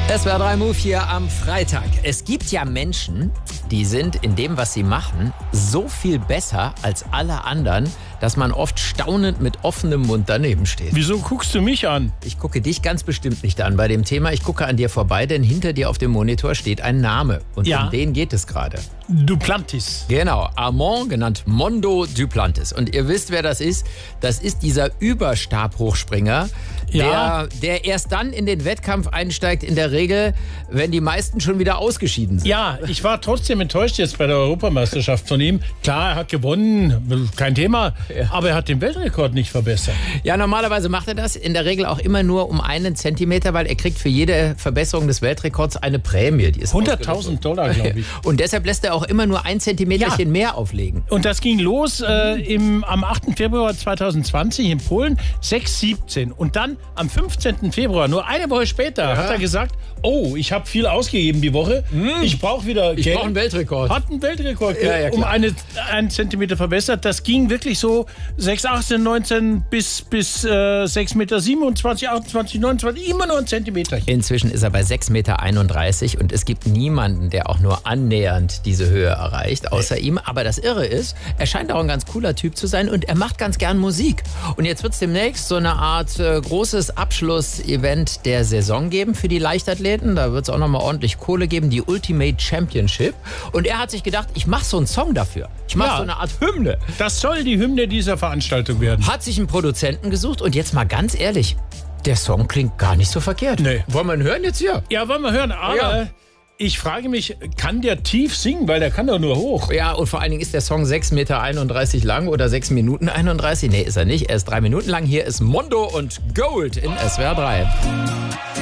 SWR 3 Move hier am Freitag. Es gibt ja Menschen, die sind in dem, was sie machen, so viel besser als alle anderen, dass man oft staunend mit offenem Mund daneben steht. Wieso guckst du mich an? Ich gucke dich ganz bestimmt nicht an bei dem Thema. Ich gucke an dir vorbei, denn hinter dir auf dem Monitor steht ein Name. Und Ja. um den geht es gerade. Duplantis. Genau, Armand, genannt Mondo Duplantis. Und ihr wisst, wer das ist. Das ist dieser Überstabhochspringer, Ja. der erst dann in den Wettkampf einsteigt, in der Regel, wenn die meisten schon wieder ausgeschieden sind. Ja, ich war trotzdem enttäuscht jetzt bei der Europameisterschaft von ihm. Klar, er hat gewonnen, kein Thema, aber er hat den Weltrekord nicht verbessert. Ja, normalerweise macht er das in der Regel auch immer nur um 1 Zentimeter, weil er kriegt für jede Verbesserung des Weltrekords eine Prämie. Die ist $100.000, glaube ich. Und deshalb lässt er auch immer nur 1 Zentimeterchen mehr auflegen. Und das ging los am 8. Februar 2020 in Polen, 6,17. Und dann am 15. Februar, nur eine Woche später, hat er gesagt, oh, ich habe viel ausgegeben die Woche, ich brauche wieder Geld. Ich brauche einen Weltrekord. Hat einen Weltrekord Ja, um klar. 1 Zentimeter verbessert. Das ging wirklich so 6,18, 19 bis 6,27 Meter, 28, 29, immer nur ein Zentimeter. Inzwischen ist er bei 6,31 Meter und es gibt niemanden, der auch nur annähernd diese Höhe erreicht, außer ihm. Aber das Irre ist, er scheint auch ein ganz cooler Typ zu sein und er macht ganz gern Musik. Und jetzt wird es demnächst so eine Art großes Abschlussevent der Saison geben für die Leichtathleten. Da wird es auch nochmal ordentlich Kohle geben, die Ultimate Championship. Und er hat sich gedacht, ich mache so einen Song dafür. Ich mache Ja. so eine Art Hymne. Das soll die Hymne dieser Veranstaltung werden. Hat sich einen Produzenten gesucht und jetzt mal ganz ehrlich, der Song klingt gar nicht so verkehrt. Nee. Wollen wir ihn hören jetzt hier? Ja, wollen wir hören, aber Ja. ich frage mich, kann der tief singen, weil der kann doch nur hoch. Ja, und vor allen Dingen ist der Song 6,31 Meter lang oder 6 Minuten 31. Nee, ist er nicht. Er ist 3 Minuten lang. Hier ist Mondo und Gold in SWR 3.